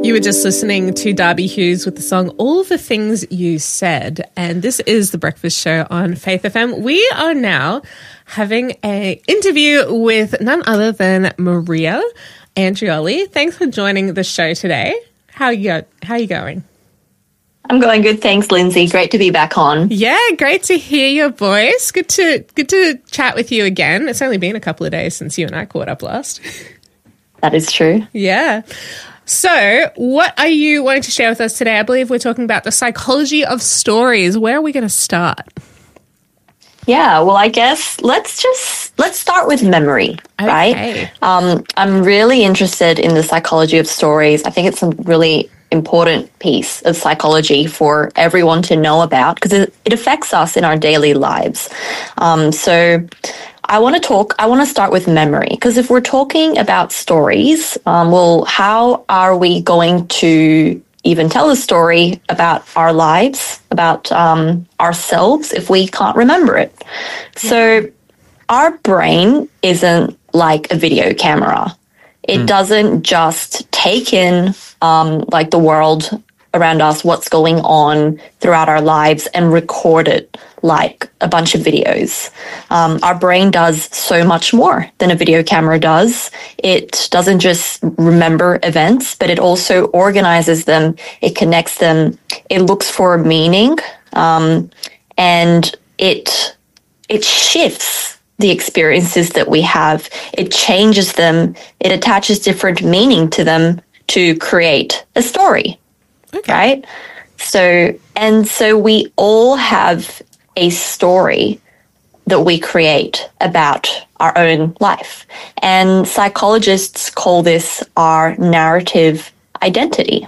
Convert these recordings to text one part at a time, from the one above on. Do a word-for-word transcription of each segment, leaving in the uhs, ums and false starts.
You were just listening to Darby Hughes with the song All the Things You Said, and this is The Breakfast Show on Faith F M. We are now having an interview with none other than Maria Andrioli. Thanks for joining the show today. How are you, how are you going? I'm going good, thanks, Lindsay. Great to be back on. Yeah, great to hear your voice. Good to good to chat with you again. It's only been a couple of days since you and I caught up last. That is true. Yeah. So, what are you wanting to share with us today? I believe we're talking about the psychology of stories. Where are we going to start? Yeah, well, I guess let's just, let's start with memory, okay. right? Um, I'm really interested in the psychology of stories. I think it's a really important piece of psychology for everyone to know about because it, it affects us in our daily lives. Um, so I want to talk, I want to start with memory because if we're talking about stories, um, well, how are we going to even tell a story about our lives, about um, ourselves if we can't remember it? Yeah. So our brain isn't like a video camera. It mm. doesn't just take in um, like the world around us, what's going on throughout our lives and record it like a bunch of videos. Um, our brain does so much more than a video camera does. It doesn't just remember events, but it also organizes them. It connects them. It looks for meaning, um, and it it shifts the experiences that we have. It changes them. It attaches different meaning to them to create a story. Okay. Right? So, and so we all have a story that we create about our own life. And psychologists call this our narrative identity.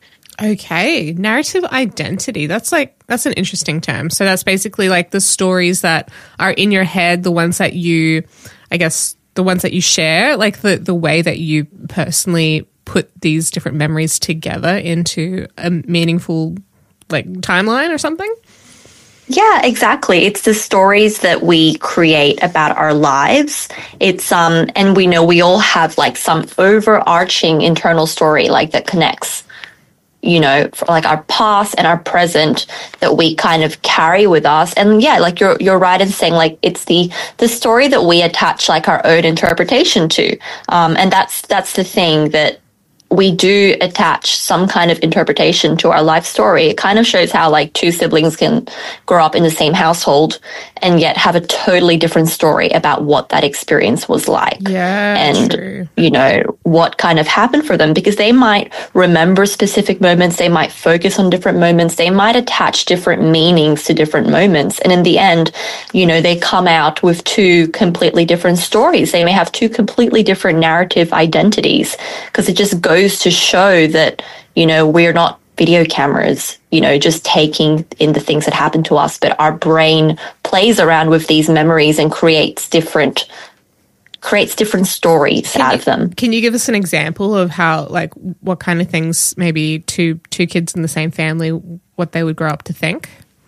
Okay, narrative identity. That's like, that's an interesting term. So that's basically like the stories that are in your head, the ones that you, I guess, the ones that you share, like the, the way that you personally put these different memories together into a meaningful like timeline or something? Yeah, exactly. It's the stories that we create about our lives. It's um and we know we all have like some overarching internal story like that connects, you know, for like our past and our present that we kind of carry with us. And yeah, like you're you're right in saying like it's the the story that we attach like our own interpretation to. Um and that's that's the thing that we do attach some kind of interpretation to our life story. It kind of shows how like two siblings can grow up in the same household and yet have a totally different story about what that experience was like. Yeah, and, true. you know, what kind of happened for them because they might remember specific moments. They might focus on different moments. They might attach different meanings to different moments. And in the end, you know, they come out with two completely different stories. They may have two completely different narrative identities because it just goes to show that, you know, we're not video cameras, you know, just taking in the things that happen to us, but our brain plays around with these memories and creates different creates different stories can out you, of them. Can you give us an example of how, like, what kind of things maybe two two kids in the same family, what they would grow up to think?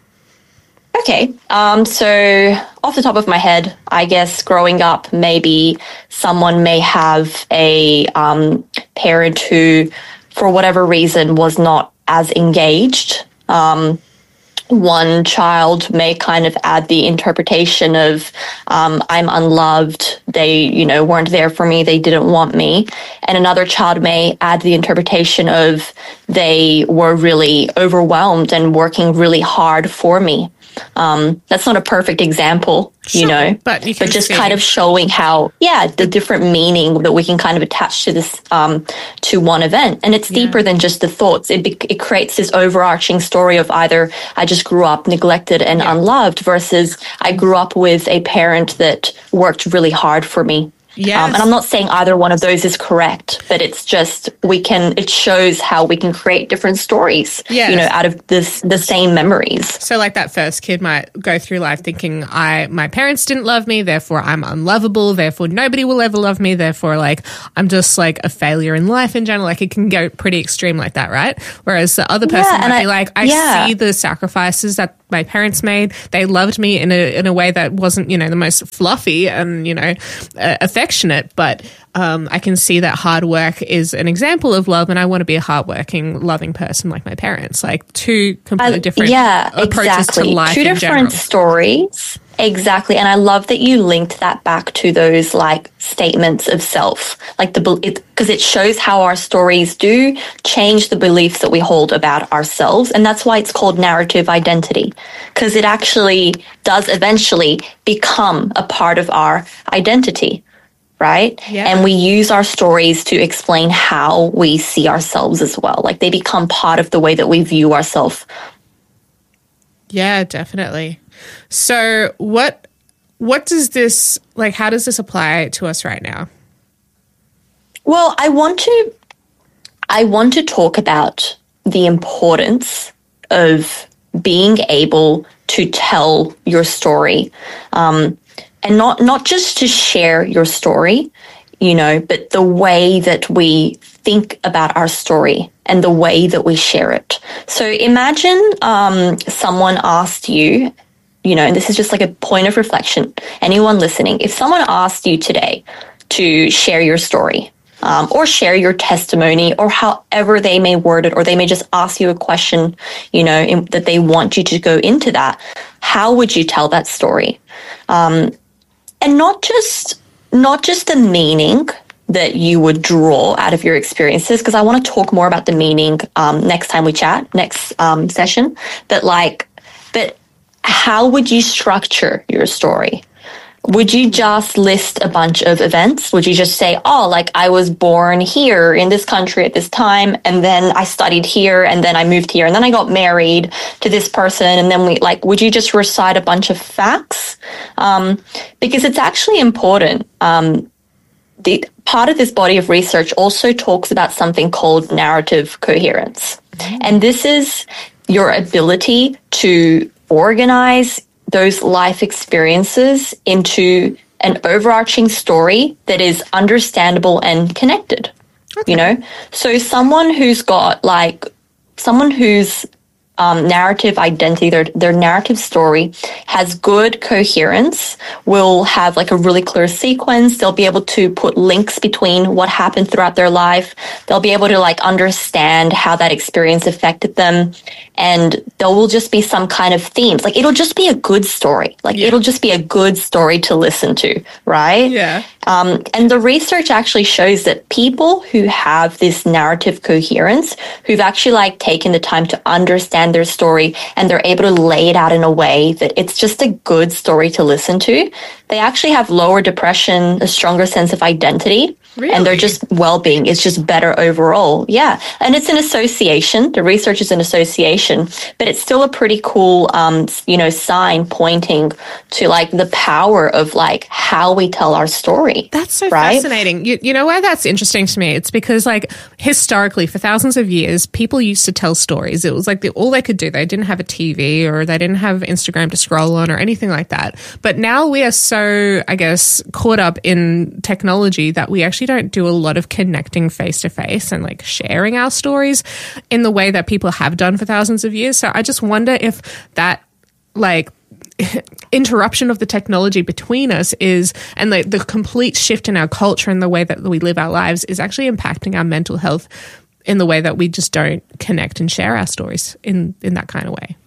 Okay, um, so off the top of my head, I guess growing up, maybe someone may have a um, parent who, for whatever reason, was not as engaged. Um, one child may kind of add the interpretation of, um, I'm unloved, they, you know, weren't there for me, they didn't want me. And another child may add the interpretation of, they were really overwhelmed and working really hard for me. Um, that's not a perfect example, sure, you know, but, you but just see. kind of showing how, yeah, the different meaning that we can kind of attach to this, um, to one event. And it's yeah. deeper than just the thoughts. It, be- it creates this overarching story of either I just grew up neglected and yeah. unloved versus I grew up with a parent that worked really hard for me. Yes. Um, and I'm not saying either one of those is correct, but it's just we can. It shows how we can create different stories, yes. you know, out of this the same memories. So, like that first kid might go through life thinking, "I my parents didn't love me, therefore I'm unlovable, therefore nobody will ever love me, therefore like I'm just like a failure in life in general." Like it can go pretty extreme like that, right? Whereas the other person yeah, might I, be like, "I yeah. see the sacrifices that my parents made. They loved me in a in a way that wasn't, you know, the most fluffy and, you know, uh, affectionate, but um, I can see that hard work is an example of love, and I want to be a hardworking, loving person like my parents. Like two completely Uh, different yeah, approaches exactly. to life Two in different general. stories. Exactly. And I love that you linked that back to those like statements of self, like the, because it, it shows how our stories do change the beliefs that we hold about ourselves. And that's why it's called narrative identity, because it actually does eventually become a part of our identity. Right? Yeah. And we use our stories to explain how we see ourselves as well. Like they become part of the way that we view ourselves. Yeah, definitely. So what what does this, like, how does this apply to us right now? Well, I want to I want to talk about the importance of being able to tell your story. Um, and not not just to share your story, you know, but the way that we think about our story and the way that we share it. So imagine um, someone asked you, you know, and this is just like a point of reflection, anyone listening, if someone asked you today to share your story um, or share your testimony or however they may word it, or they may just ask you a question, you know, in, that they want you to go into that, how would you tell that story? Um, and not just not just the meaning that you would draw out of your experiences, because I want to talk more about the meaning um, next time we chat, next um, session, but like, but how would you structure your story? Would you just list a bunch of events? Would you just say, oh, like I was born here in this country at this time, and then I studied here, and then I moved here, and then I got married to this person, and then we like, would you just recite a bunch of facts? Um, because it's actually important. Um, the part of this body of research also talks about something called narrative coherence. Mm-hmm. And this is your ability to organize those life experiences into an overarching story that is understandable and connected, okay. You know? So someone who's got like, someone who's um, narrative identity, their, their narrative story has good coherence, will have like a really clear sequence. They'll be able to put links between what happened throughout their life. They'll be able to like understand how that experience affected them. And there will just be some kind of themes. Like it'll just be a good story. Like yeah. It'll just be a good story to listen to, right? Yeah. Um, and the research actually shows that people who have this narrative coherence, who've actually like taken the time to understand their story and they're able to lay it out in a way that it's just a good story to listen to, they actually have lower depression, a stronger sense of identity. Really? And they're just well-being is just better overall. Yeah. And it's an association. The research is an association, but it's still a pretty cool, um, you know, sign pointing to like the power of like how we tell our story. That's so right? fascinating. You, you know why that's interesting to me? It's because like historically for thousands of years, people used to tell stories. It was like the, all they could do. They didn't have a T V or they didn't have Instagram to scroll on or anything like that. But now we are so, I guess, caught up in technology that we actually don't do a lot of connecting face to face and like sharing our stories in the way that people have done for thousands of years. So I just wonder if that like interruption of the technology between us is, and the, the complete shift in our culture and the way that we live our lives is actually impacting our mental health in the way that we just don't connect and share our stories in, in that kind of way.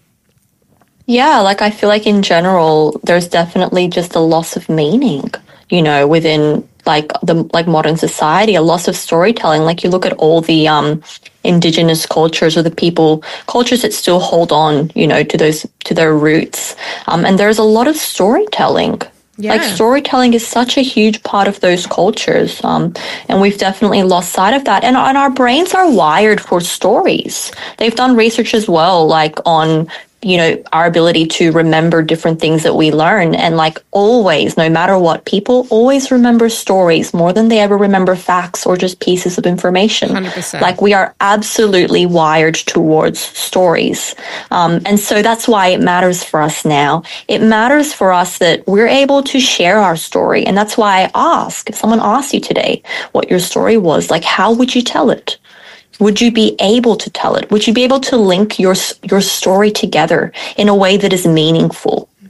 Yeah, like I feel like in general, there's definitely just a loss of meaning, you know, within like the like modern society, a loss of storytelling. Like you look at all the um, indigenous cultures or the people cultures that still hold on, you know, to those to their roots, um, and there's a lot of storytelling. Yeah. Like storytelling is such a huge part of those cultures, um, and we've definitely lost sight of that. And, and our brains are wired for stories. They've done research as well, like on, you know, our ability to remember different things that we learn. And like always, no matter what, people always remember stories more than they ever remember facts or just pieces of information. one hundred percent. Like we are absolutely wired towards stories. Um, and so that's why it matters for us now. It matters for us that we're able to share our story. And that's why I ask, if someone asks you today what your story was, like, how would you tell it? Would you be able to tell it? Would you be able to link your your story together in a way that is meaningful?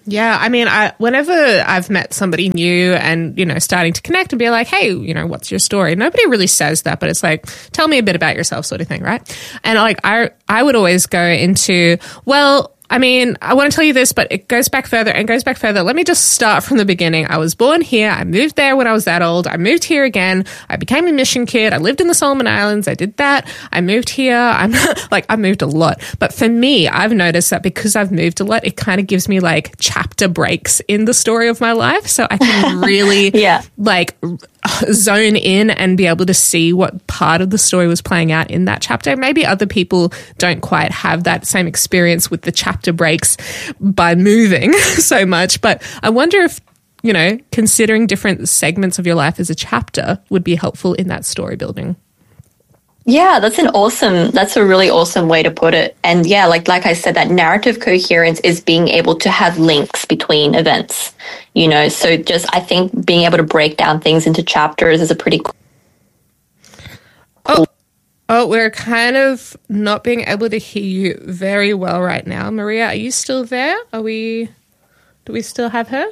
Yeah, I mean, I, whenever I've met somebody new and, you know, starting to connect and be like, hey, you know, what's your story? Nobody really says that, but it's like, tell me a bit about yourself sort of thing, right? And like, I, I would always go into, well, I mean, I want to tell you this, but it goes back further and goes back further. Let me just start from the beginning. I was born here. I moved there when I was that old. I moved here again. I became a mission kid. I lived in the Solomon Islands. I did that. I moved here. I'm like, I moved a lot. But for me, I've noticed that because I've moved a lot, it kind of gives me like chapter breaks in the story of my life. So I can really yeah. like zone in and be able to see what part of the story was playing out in that chapter. Maybe other people don't quite have that same experience with the chapter breaks by moving so much, but I wonder if, you know, considering different segments of your life as a chapter would be helpful in that story building. Yeah, that's an awesome, that's a really awesome way to put it. And yeah, like like I said, that narrative coherence is being able to have links between events, you know, so just I think being able to break down things into chapters is a pretty cool. Oh, oh, we're kind of not being able to hear you very well right now. Maria, are you still there? Are we, do we still have her?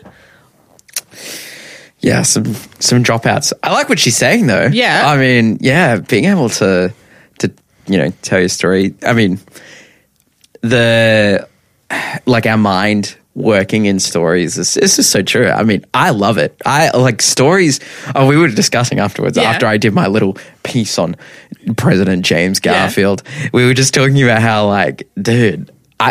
Yeah, some some dropouts. I like what she's saying, though. Yeah. I mean, yeah, being able to, to you know, tell your story. I mean, the, like our mind working in stories is, is just so true. I mean, I love it. I like stories. Oh, we were discussing afterwards, yeah. after I did my little piece on President James Garfield. Yeah. We were just talking about how, like, dude,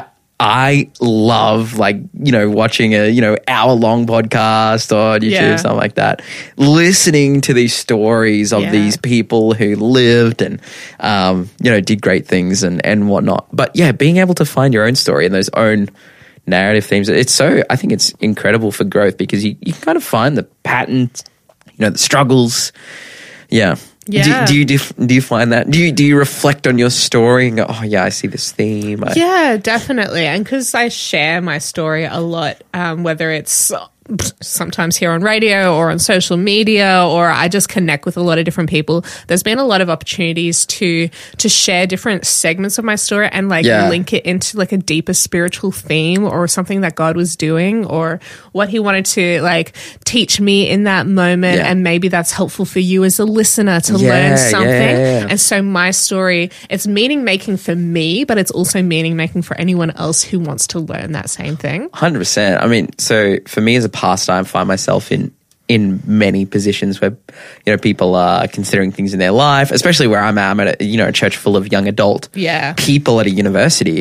I love, like, you know, watching a, you know, hour long podcast on YouTube, yeah. something like that, listening to these stories of yeah. these people who lived and, um, you know, did great things and, and whatnot. But yeah, being able to find your own story and those own narrative themes, it's so, I think it's incredible for growth because you, you kind of find the patterns, you know, the struggles. Yeah. Yeah. Do, do you dif- do you find that? Do you do you reflect on your story and go, oh yeah, I see this theme? I- yeah, definitely. And because I share my story a lot, um, whether it's sometimes here on radio or on social media, or I just connect with a lot of different people, there's been a lot of opportunities to to share different segments of my story and like yeah. link it into like a deeper spiritual theme or something that God was doing or what he wanted to like teach me in that moment. Yeah. And maybe that's helpful for you as a listener to yeah, learn something. Yeah, yeah. And so my story, it's meaning making for me, but it's also meaning making for anyone else who wants to learn that same thing. one hundred percent. I mean, so for me as a pastime, I find myself in in many positions where, you know, people are considering things in their life, especially where I'm at. I'm at a, you know, a church full of young adult yeah. people at a university,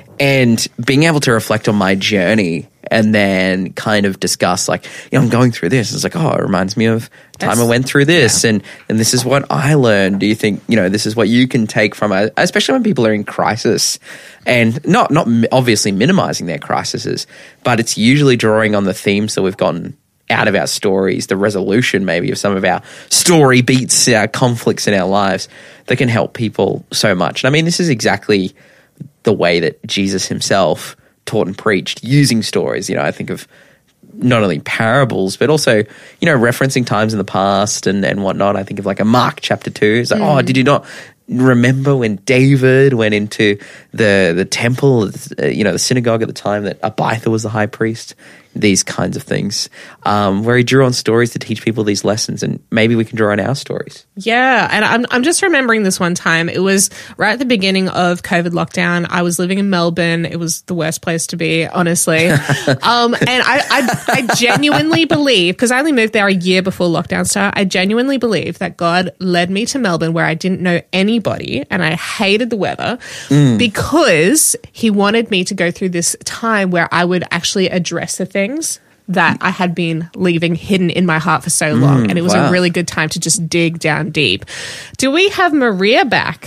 and being able to reflect on my journey and then kind of discuss like, you know, I'm going through this. It's like, oh, it reminds me of the time I went through this yeah. and, and this is what I learned. Do you think, you know, this is what you can take from it, especially when people are in crisis and not, not obviously minimizing their crises, but it's usually drawing on the themes that we've gotten out of our stories, the resolution maybe of some of our story beats, our conflicts in our lives that can help people so much. And I mean, this is exactly the way that Jesus himself taught and preached, using stories. You know, I think of not only parables, but also, you know, referencing times in the past and, and whatnot. I think of like a Mark chapter two. It's like, mm. oh, did you not remember when David went into the the temple, uh, you know, the synagogue at the time that Abiathar was the high priest? These kinds of things, um, where he drew on stories to teach people these lessons, and maybe we can draw on our stories. Yeah, and I'm I'm just remembering this one time. It was right at the beginning of COVID lockdown. I was living in Melbourne. It was the worst place to be, honestly. um, and I, I I genuinely believe, because I only moved there a year before lockdown started, I genuinely believe that God led me to Melbourne where I didn't know anybody and I hated the weather mm. because he wanted me to go through this time where I would actually address the thing things that I had been leaving hidden in my heart for so long. Mm, and it was wow. a really good time to just dig down deep. Do we have Maria back?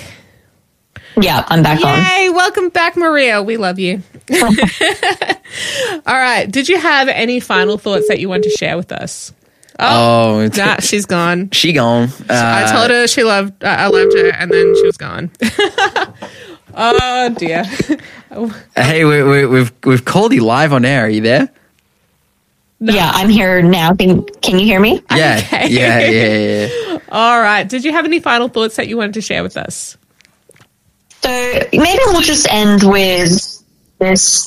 Yeah, I'm back Yay, on. Yay, welcome back, Maria. We love you. All right. Did you have any final thoughts that you want to share with us? Oh, oh nah, she's gone. She gone. Uh, I told her she loved, uh, I loved her, and then she was gone. Oh, dear. Hey, we, we, we've, we've called you live on air. Are you there? No. Yeah, I'm here now. Can, can you hear me? Yeah, okay. yeah, yeah, yeah. All right. Did you have any final thoughts that you wanted to share with us? So maybe we'll just end with this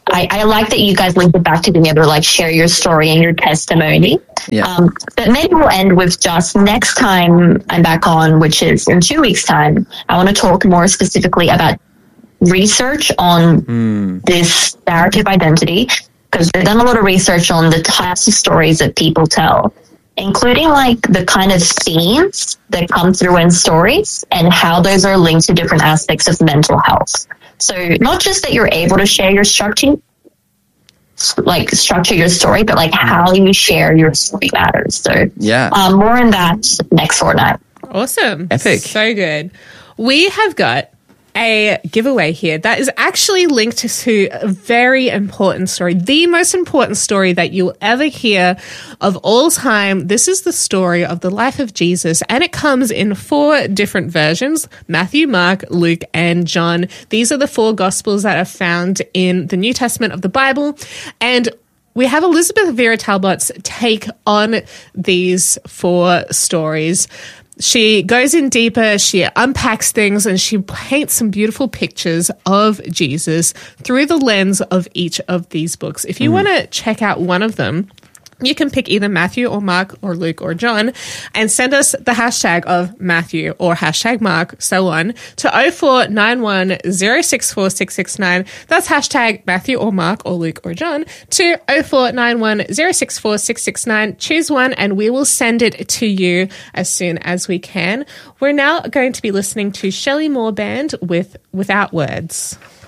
I, I like that you guys linked it back to being able to like share your story and your testimony. Yeah. Um, but maybe we'll end with just next time I'm back on, which is in two weeks' time. I want to talk more specifically about research on mm. this narrative identity, because they've done a lot of research on the types of stories that people tell, including like the kind of themes that come through in stories and how those are linked to different aspects of mental health. So not just that you're able to share your structure, like structure your story, but like how you share your story matters. So yeah, um, more on that next fortnight. Awesome. Epic. So good. We have got a giveaway here that is actually linked to a very important story, the most important story that you'll ever hear of all time. This is the story of the life of Jesus, and it comes in four different versions: Matthew, Mark, Luke, and John. These are the four gospels that are found in the New Testament of the Bible, and we have Elizabeth Vera Talbot's take on these four stories. She goes in deeper, she unpacks things, and she paints some beautiful pictures of Jesus through the lens of each of these books. If you mm. want to check out one of them, you can pick either Matthew or Mark or Luke or John and send us the hashtag of Matthew or hashtag Mark, so on, to oh four nine one oh six four six six nine. That's hashtag Matthew or Mark or Luke or John to oh four nine one oh six four six six nine. Choose one and we will send it to you as soon as we can. We're now going to be listening to Shelley Moore Band with Without Words.